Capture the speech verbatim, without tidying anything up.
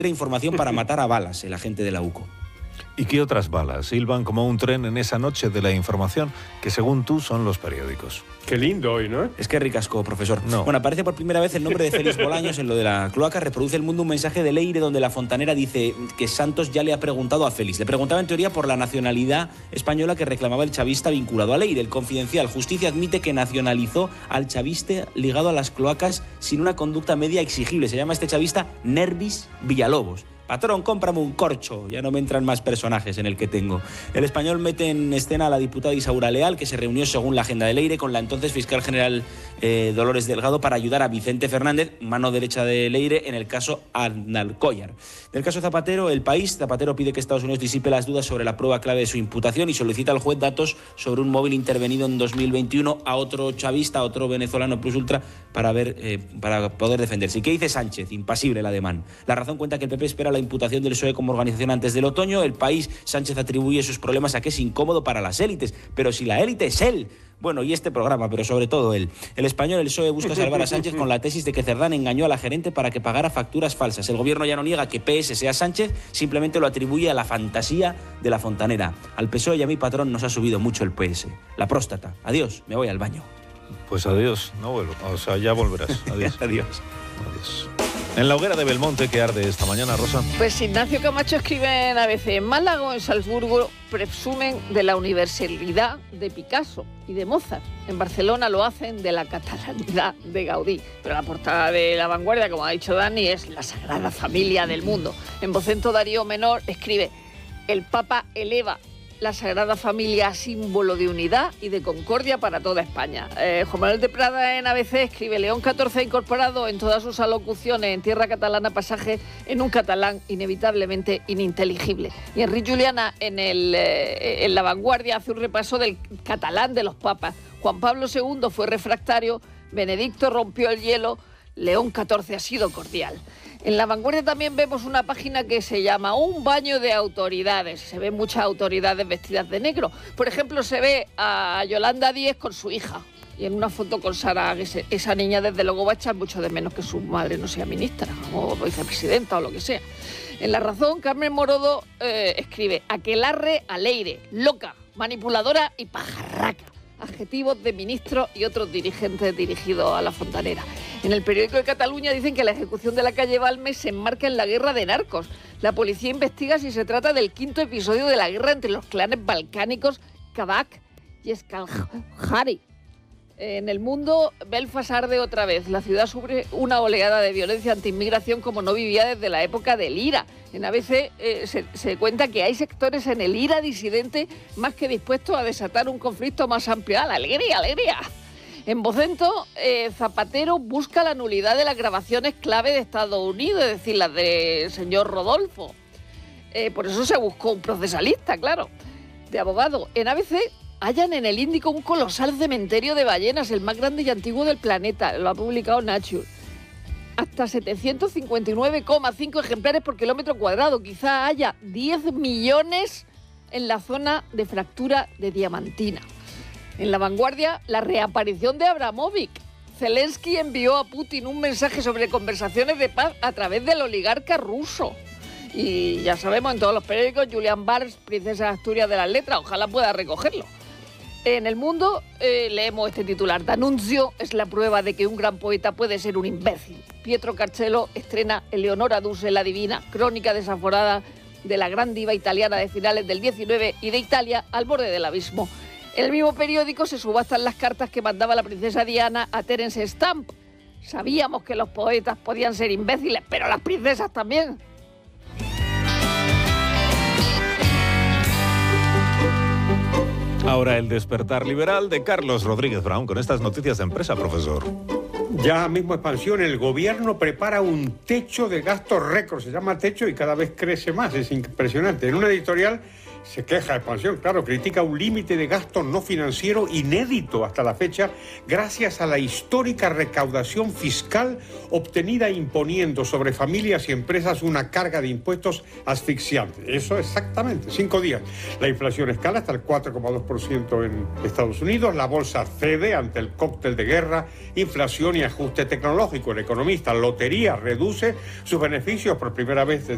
información para matar a balas el agente de la U C O. ¿Y qué otras balas silban como un tren en esa noche de la información que, según tú, son los periódicos? Qué lindo hoy, ¿no? Es que ricasco, profesor. No. Bueno, aparece por primera vez el nombre de Félix Bolaños en lo de la cloaca. Reproduce El Mundo un mensaje de Leire donde la fontanera dice que Santos ya le ha preguntado a Félix. Le preguntaba en teoría por la nacionalidad española que reclamaba el chavista vinculado a Leire. El Confidencial. Justicia admite que nacionalizó al chavista ligado a las cloacas sin una conducta media exigible. Se llama este chavista Nervis Villalobos. Patrón, cómprame un corcho. Ya no me entran más personajes en el que tengo. El Español mete en escena a la diputada Isaura Leal, que se reunió según la agenda de Leire con la entonces fiscal general eh, Dolores Delgado para ayudar a Vicente Fernández, mano derecha de Leire, en el caso Arnalcollar. Del caso Zapatero, El País. Zapatero pide que Estados Unidos disipe las dudas sobre la prueba clave de su imputación y solicita al juez datos sobre un móvil intervenido en dos mil veintiuno a otro chavista, a otro venezolano plus ultra, para, ver, eh, para poder defenderse. ¿Y qué dice Sánchez? Impasible el ademán. La Razón cuenta que el P P espera la imputación del P S O E como organización antes del otoño. El País. Sánchez atribuye sus problemas a que es incómodo para las élites. Pero si la élite es él. Bueno, y este programa, pero sobre todo él. El Español, el P S O E busca salvar a Sánchez con la tesis de que Cerdán engañó a la gerente para que pagara facturas falsas. El gobierno ya no niega que P S sea Sánchez, simplemente lo atribuye a la fantasía de la fontanera. Al P S O E y a mi patrón nos ha subido mucho el P S. La próstata. Adiós, me voy al baño. Pues adiós, no vuelvo. O sea, ya volverás. Adiós. Adiós. Adiós. En la hoguera de Belmonte, ¿qué arde esta mañana, Rosa? Pues Ignacio Camacho escribe en A B C: en Málaga o en Salzburgo presumen de la universalidad de Picasso y de Mozart. En Barcelona lo hacen de la catalanidad de Gaudí. Pero la portada de La Vanguardia, como ha dicho Dani, es la Sagrada Familia del mundo. En Vocento, Darío Menor escribe: el Papa eleva la Sagrada Familia, símbolo de unidad y de concordia para toda España. Eh, Juan Manuel de Prada en A B C escribe: León catorce ha incorporado en todas sus alocuciones en tierra catalana pasajes en un catalán inevitablemente ininteligible. Y Enrique Juliana en, el, eh, en La Vanguardia hace un repaso del catalán de los papas. Juan Pablo segundo fue refractario, Benedicto rompió el hielo, León catorce ha sido cordial. En La Vanguardia también vemos una página que se llama Un baño de autoridades. Se ven muchas autoridades vestidas de negro. Por ejemplo, se ve a Yolanda Díez con su hija. Y en una foto con Sara, esa niña desde luego va a echar mucho de menos que su madre no sea ministra o vicepresidenta o lo que sea. En La Razón, Carmen Morodo eh, escribe: aquelarre a Leire, loca, manipuladora y pajarraca. Adjetivos de ministros y otros dirigentes dirigidos a la fontanera. En el periódico de Cataluña dicen que la ejecución de la calle Balmes se enmarca en la guerra de narcos. La policía investiga si se trata del quinto episodio de la guerra entre los clanes balcánicos Kabak y Skaljari. En El Mundo, Belfast arde otra vez. La ciudad sufre una oleada de violencia antiinmigración como no vivía desde la época del IRA. En A B C eh, se, se cuenta que hay sectores en el IRA disidente más que dispuestos a desatar un conflicto más amplio. ¡Alegría, alegría! En Vocento, eh, Zapatero busca la nulidad de las grabaciones clave de Estados Unidos, es decir, las del señor Rodolfo. Eh, por eso se buscó un procesalista, claro, de abogado. En A B C hallan en el Índico un colosal cementerio de ballenas, el más grande y antiguo del planeta. Lo ha publicado Nature. Hasta setecientos cincuenta y nueve coma cinco ejemplares por kilómetro cuadrado. Quizá haya diez millones en la zona de fractura de Diamantina. En La Vanguardia, la reaparición de Abramovich. Zelensky envió a Putin un mensaje sobre conversaciones de paz a través del oligarca ruso. Y ya sabemos en todos los periódicos, Julian Barnes, princesa de Asturias de las letras, ojalá pueda recogerlo. En El Mundo eh, leemos este titular: D'Annunzio es la prueba de que un gran poeta puede ser un imbécil. Pietro Carcello estrena Eleonora Duse, la divina, crónica desaforada de la gran diva italiana de finales del diecinueve y de Italia al borde del abismo. En el mismo periódico se subastan las cartas que mandaba la princesa Diana a Terence Stamp. Sabíamos que los poetas podían ser imbéciles, pero las princesas también. Ahora el despertar liberal de Carlos Rodríguez Brown con estas noticias de empresa, profesor. Ya mismo expansión, el gobierno prepara un techo de gastos récord, se llama techo y cada vez crece más, es impresionante. En una editorial se queja Expansión, claro, critica un límite de gasto no financiero inédito hasta la fecha gracias a la histórica recaudación fiscal obtenida imponiendo sobre familias y empresas una carga de impuestos asfixiante. Eso exactamente, cinco días. La inflación escala hasta el cuatro coma dos por ciento en Estados Unidos, la bolsa cede ante el cóctel de guerra, inflación y ajuste tecnológico. El economista Lotería reduce sus beneficios por primera vez desde